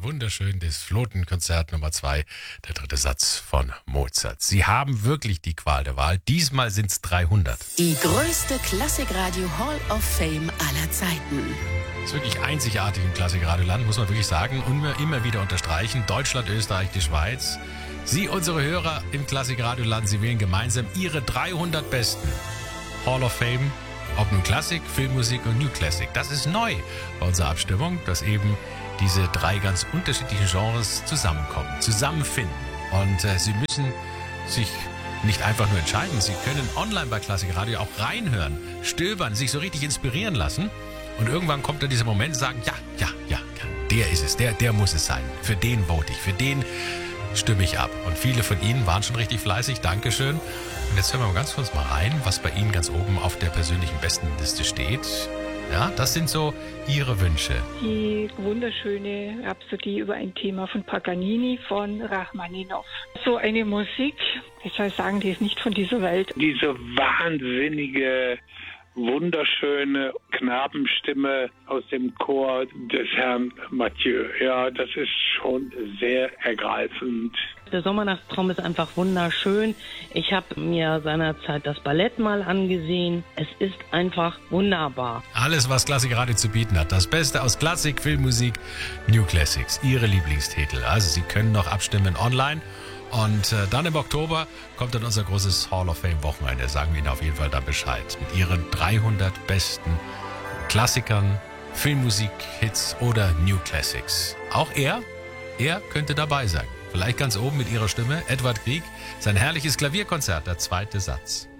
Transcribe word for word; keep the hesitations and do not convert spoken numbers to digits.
wunderschön das Flotenkonzert Nummer zwei, der dritte Satz von Mozart. Sie haben wirklich die Qual der Wahl. Diesmal sind es dreihundert. Die größte Klassikradio Hall of Fame aller Zeiten. Das ist wirklich einzigartig im Klassikradioland, muss man wirklich sagen. Und wir immer wieder unterstreichen. Deutschland, Österreich, die Schweiz. Sie, unsere Hörer im Klassikradioland, Sie wählen gemeinsam Ihre dreihundert besten Hall of Fame. Ob nun Klassik, Filmmusik und New Classic. Das ist neu bei unserer Abstimmung, dass eben diese drei ganz unterschiedlichen Genres zusammenkommen, zusammenfinden. Und äh, Sie müssen sich nicht einfach nur entscheiden. Sie können online bei Klassikradio auch reinhören, stöbern, sich so richtig inspirieren lassen. Und irgendwann kommt dann dieser Moment, sagen, ja, ja, ja, der ist es, der, der muss es sein. Für den vote ich, für den stimme ich ab. Und viele von Ihnen waren schon richtig fleißig. Dankeschön. Und jetzt hören wir mal ganz kurz mal rein, was bei Ihnen ganz oben auf der persönlichen Bestenliste steht. Ja, das sind so Ihre Wünsche. Die wunderschöne Rhapsodie über ein Thema von Paganini von Rachmaninow. So eine Musik, ich soll sagen, die ist nicht von dieser Welt. Diese wahnsinnige, wunderschöne Knabenstimme aus dem Chor des Herrn Mathieu. Ja, das ist schon sehr ergreifend. Der Sommernachtstraum ist einfach wunderschön. Ich habe mir seinerzeit das Ballett mal angesehen. Es ist einfach wunderbar. Alles, was Klassikradio zu bieten hat. Das Beste aus Klassik, Filmmusik, New Classics. Ihre Lieblingstitel. Also Sie können noch abstimmen online. Und äh, dann im Oktober kommt dann unser großes Hall of Fame Wochenende. Sagen wir Ihnen auf jeden Fall dann Bescheid. Mit Ihren dreihundert besten Klassikern, Filmmusik, Hits oder New Classics. Auch er, er könnte dabei sein. Vielleicht ganz oben mit Ihrer Stimme. Edward Grieg, sein herrliches Klavierkonzert, der zweite Satz.